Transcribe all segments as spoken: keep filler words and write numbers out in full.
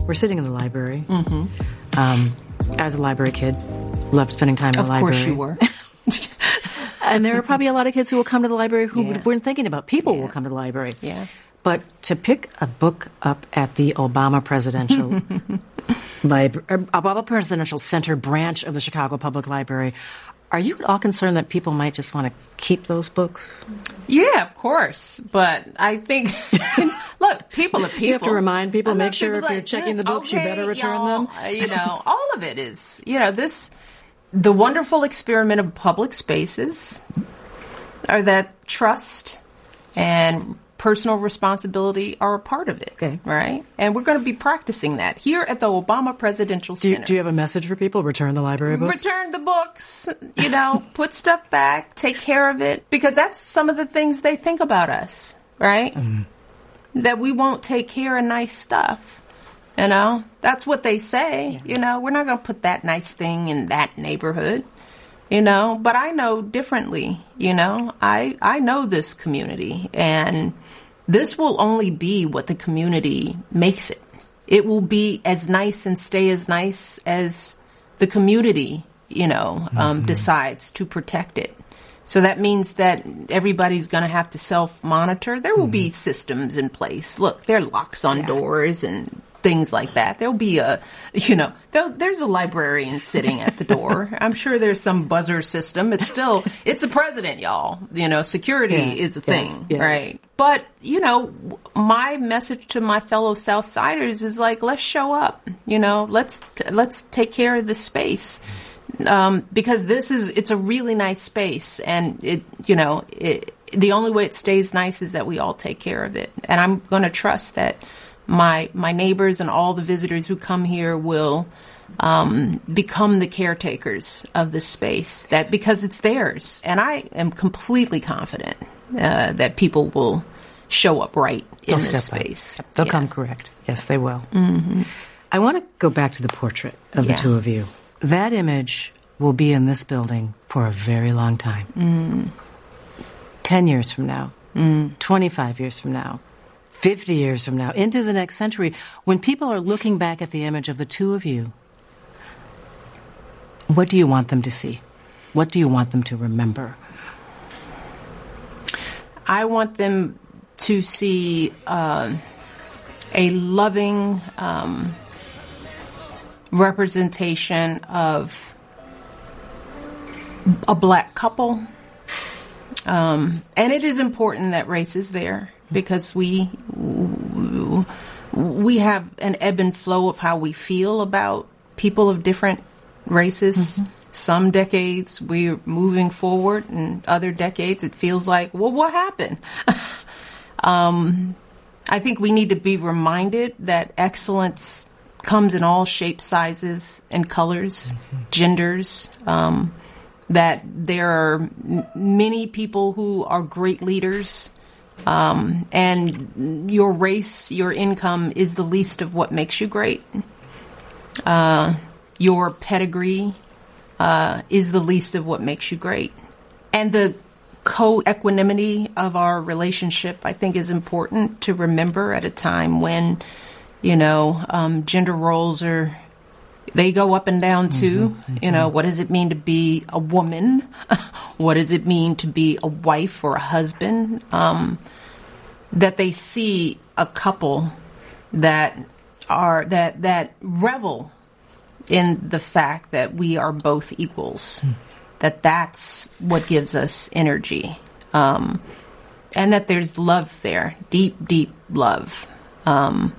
We're sitting in the library. Mm-hmm. Um, I was a library kid. Loved spending time in of the library. Of course you were. And there are probably a lot of kids who will come to the library who yeah. weren't thinking about. People yeah. will come to the library. Yeah. But to pick a book up at the Obama Presidential Library, Obama Presidential Center branch of the Chicago Public Library, are you at all concerned that people might just want to keep those books? Yeah, of course. But I think, look, people are people. You have to remind people, make sure if like, you're checking the books, okay, you better return them. You know, all of it is, you know, this, the wonderful experiment of public spaces are that trust and personal responsibility are a part of it, okay. right? And we're going to be practicing that here at the Obama Presidential do you, Center. Do you have a message for people? Return the library books? Return the books, you know, put stuff back, take care of it, because that's some of the things they think about us, right? Mm. That we won't take care of nice stuff, you know? That's what they say, yeah. you know? We're not going to put that nice thing in that neighborhood. You know, but I know differently, you know, I, I know this community, and this will only be what the community makes it. It will be as nice and stay as nice as the community, you know, um, mm-hmm. decides to protect it. So that means that everybody's going to have to self-monitor. There will mm-hmm. be systems in place. Look, there are locks on yeah. doors and things like that. There'll be a, you know, there's a librarian sitting at the door. I'm sure there's some buzzer system. It's still, it's a president, y'all. You know, security yeah, is a thing, yes, yes. right? But, you know, my message to my fellow Southsiders is like, let's show up, you know, let's, t- let's take care of this space. Um, because this is, it's a really nice space, and it, you know, it, the only way it stays nice is that we all take care of it. And I'm going to trust that my my neighbors and all the visitors who come here will um, become the caretakers of this space, that because it's theirs. And I am completely confident uh, that people will show up right in They'll this space. Up. They'll yeah. come correct. Yes, they will. Mm-hmm. I want to go back to the portrait of yeah. the two of you. That image will be in this building for a very long time. Mm. Ten years from now, mm. twenty-five years from now, fifty years from now, into the next century, when people are looking back at the image of the two of you, what do you want them to see? What do you want them to remember? I want them to see uh, a loving um, representation of a black couple. Um, and it is important that race is there, because we we have an ebb and flow of how we feel about people of different races. Mm-hmm. Some decades we're moving forward, and other decades it feels like, well, what happened? um, I think we need to be reminded that excellence comes in all shapes, sizes, and colors, mm-hmm. genders, um, that there are m- many people who are great leaders. Um, and your race, your income is the least of what makes you great. Uh, your pedigree uh, is the least of what makes you great. And the co-equanimity of our relationship, I think, is important to remember at a time when, you know, um, gender roles are, they go up and down too. Mm-hmm, mm-hmm. You know, what does it mean to be a woman? What does it mean to be a wife or a husband? Um, that they see a couple that are, that, that revel in the fact that we are both equals, mm. that that's what gives us energy. Um, and that there's love there, deep, deep love. Um,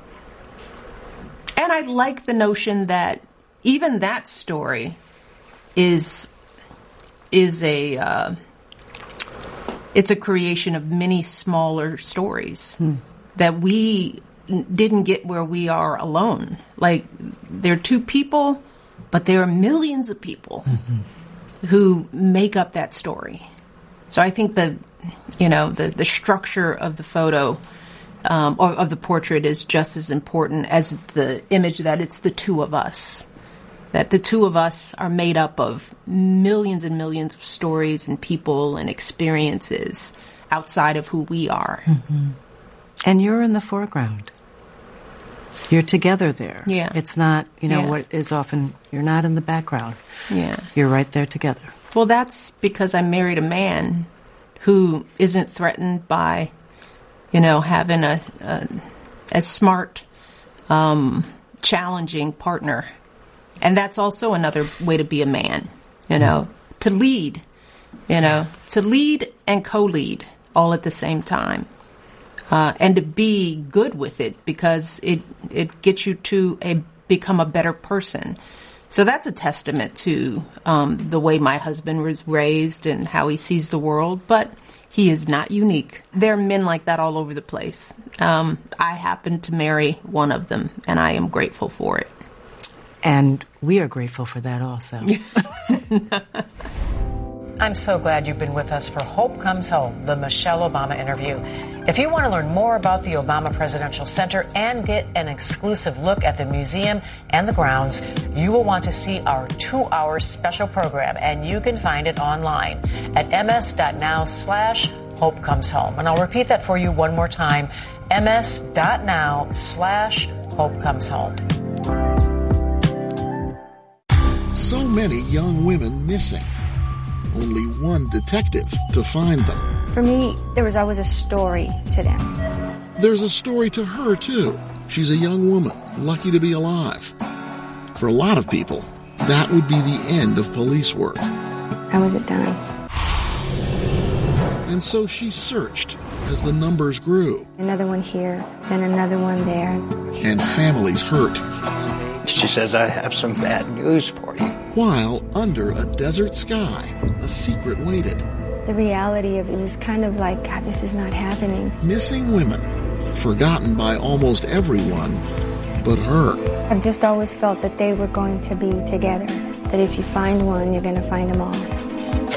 and I like the notion that even that story is is a uh, it's a creation of many smaller stories hmm. that we n- didn't get where we are alone. Like, there are two people, but there are millions of people mm-hmm. who make up that story. So I think the you know the the structure of the photo um, or of the portrait is just as important as the image that it's the two of us. That the two of us are made up of millions and millions of stories and people and experiences outside of who we are. Mm-hmm. And you're in the foreground. You're together there. Yeah. It's not, you know, Yeah. what is often, you're not in the background. Yeah. You're right there together. Well, that's because I married a man who isn't threatened by, you know, having a, a, a smart, um, challenging partner. And that's also another way to be a man, you know, mm. to lead, you know, to lead and co-lead all at the same time. Uh, and to be good with it, because it it gets you to a become a better person. So that's a testament to um, the way my husband was raised and how he sees the world. But he is not unique. There are men like that all over the place. Um, I happen to marry one of them, and I am grateful for it. And we are grateful for that also. I'm so glad you've been with us for Hope Comes Home, the Michelle Obama interview. If you want to learn more about the Obama Presidential Center and get an exclusive look at the museum and the grounds, you will want to see our two-hour special program, and you can find it online at ms.now slash Hope Comes Home. And I'll repeat that for you one more time, ms.now slash Hope Comes Home. So many young women missing. Only one detective to find them. For me, there was always a story to them. There's a story to her, too. She's a young woman, lucky to be alive. For a lot of people, that would be the end of police work. How was it done? And so she searched as the numbers grew. Another one here, and another one there. And families hurt. She says, I have some bad news for you. While under a desert sky, a secret waited. The reality of it was kind of like, God, this is not happening. Missing women, forgotten by almost everyone but her. I've just always felt that they were going to be together. That if you find one, you're going to find them all.